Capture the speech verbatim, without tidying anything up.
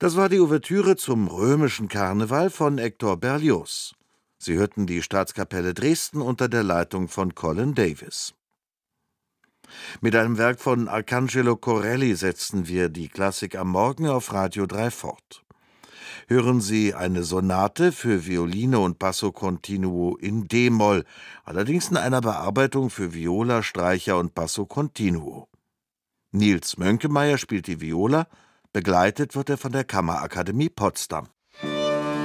Das war die Ouvertüre zum Römischen Karneval von Hector Berlioz. Sie hörten die Staatskapelle Dresden unter der Leitung von Colin Davis. Mit einem Werk von Arcangelo Corelli setzen wir die Klassik am Morgen auf Radio drei fort. Hören Sie eine Sonate für Violine und Basso Continuo in D-Moll, allerdings in einer Bearbeitung für Viola, Streicher und Basso Continuo. Nils Mönkemeyer spielt die Viola, begleitet wird er von der Kammerakademie Potsdam.